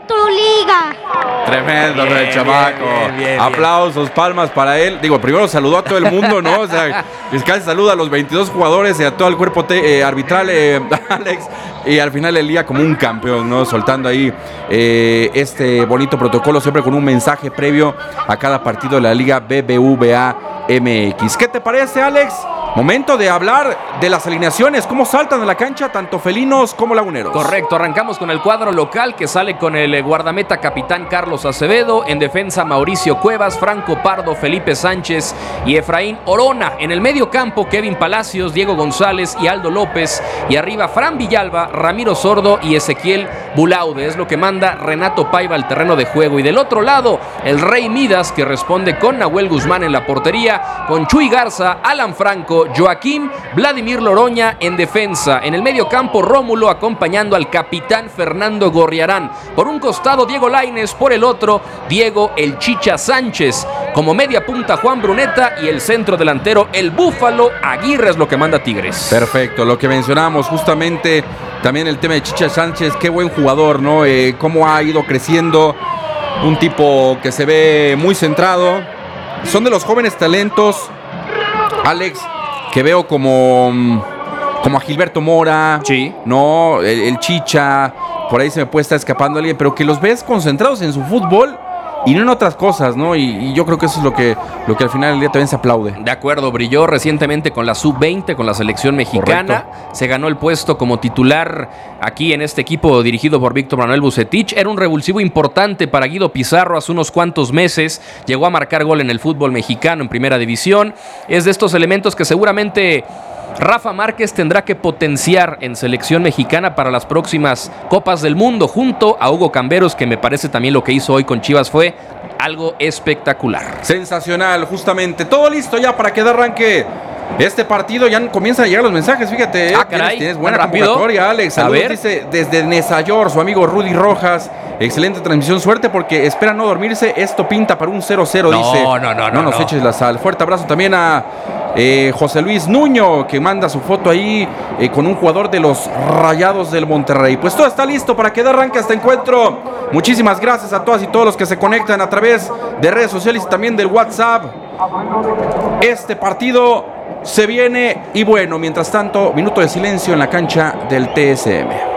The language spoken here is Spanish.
tu liga. Tremendo, el chamaco. Bien. Aplausos, palmas para él. Digo, primero saludó a todo el mundo, ¿no? O sea, casi saluda a los 22 jugadores y a todo el cuerpo arbitral, Alex. Y al final el día como un campeón, ¿no? Soltando ahí este bonito protocolo, siempre con un mensaje previo a cada partido de la Liga BBVA MX. ¿Qué te parece, Alex? Momento de hablar de las alineaciones, cómo saltan de la cancha tanto felinos como laguneros. Correcto, arrancamos con el cuadro local que sale con el guardameta capitán Carlos Acevedo, en defensa Mauricio Cuevas, Franco Pardo, Felipe Sánchez y Efraín Orona. En el medio campo Kevin Palacios, Diego González y Aldo López, y arriba Fran Villalba, Ramiro Sordo y Ezequiel Bulaude. Es lo que manda Renato Paiva al terreno de juego. Y del otro lado, el Rey Midas, que responde con Nahuel Guzmán en la portería, con Chuy Garza, Alan Franco, Joaquín, Vladimir Loroña en defensa. En el medio campo, Rómulo acompañando al capitán Fernando Gorriarán. Por un costado, Diego Lainez, por el otro, Diego El Chicha Sánchez. Como media punta, Juan Bruneta, y el centro delantero, el Búfalo Aguirre, es lo que manda Tigres. Perfecto, lo que mencionábamos justamente, también el tema de Chicha Sánchez, qué buen jugador, ¿no? Cómo ha ido creciendo, un tipo que se ve muy centrado. Son de los jóvenes talentos, Alex, que veo como a Gilberto Mora, Sí. ¿no? El Chicha, por ahí se me puede estar escapando alguien, pero que los ves concentrados en su fútbol y no en otras cosas, ¿no? Y yo creo que eso es lo que al final del día también se aplaude. De acuerdo, brilló recientemente con la Sub-20, con la selección mexicana. Correcto. Se ganó el puesto como titular aquí en este equipo dirigido por Víctor Manuel Vucetich. Era un revulsivo importante para Guido Pizarro hace unos cuantos meses. Llegó a marcar gol en el fútbol mexicano en primera división. Es de estos elementos que seguramente Rafa Márquez tendrá que potenciar en selección mexicana para las próximas Copas del Mundo, junto a Hugo Camberos, que me parece también lo que hizo hoy con Chivas fue algo espectacular. Sensacional, justamente. Todo listo ya para que dé arranque este partido. Ya comienzan a llegar los mensajes, fíjate. Caray, tienes buena ¿tan rápido? convocatoria, Alex. A Saludos, ver. dice desde Nesayor, su amigo Rudy Rojas. Excelente transmisión, suerte porque espera no dormirse. Esto pinta para un 0-0, dice. No nos eches la sal. Fuerte abrazo también a José Luis Nuño, que manda su foto ahí con un jugador de los Rayados del Monterrey. Pues todo está listo para que dé arranque este encuentro. Muchísimas gracias a todas y todos los que se conectan a través de redes sociales y también del WhatsApp. Este partido se viene y bueno, mientras tanto, minuto de silencio en la cancha del TSM.